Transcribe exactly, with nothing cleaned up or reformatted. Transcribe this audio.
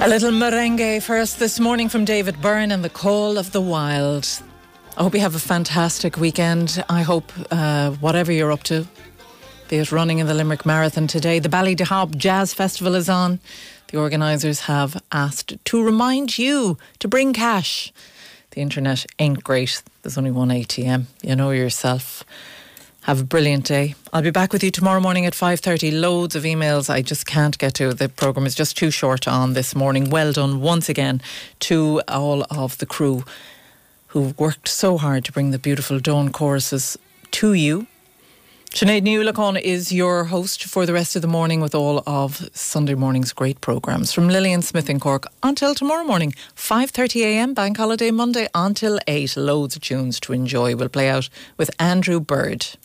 A little merengue for us this morning from David Byrne and The Call of the Wild. I hope you have a fantastic weekend. I hope uh, whatever you're up to, be it running in the Limerick Marathon today, the Ballydehob Jazz Festival is on. The organisers have asked to remind you to bring cash. The internet ain't great. There's only one A T M. You know yourself. Have a brilliant day. I'll be back with you tomorrow morning at five thirty. Loads of emails I just can't get to. The programme is just too short on this morning. Well done once again to all of the crew who worked so hard to bring the beautiful Dawn choruses to you. Sinead Newlacon is your host for the rest of the morning with all of Sunday morning's great programmes. From Lillian Smith in Cork until tomorrow morning, five thirty a m, Bank Holiday Monday until eight. Loads of tunes to enjoy. We'll play out with Andrew Bird.